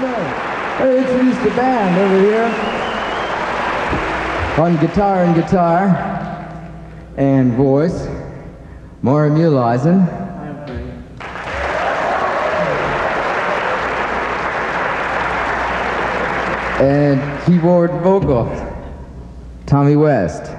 Let me introduce the band over here. On guitar and voice, Maura Muehleisen. And keyboard vocal, Tommy West.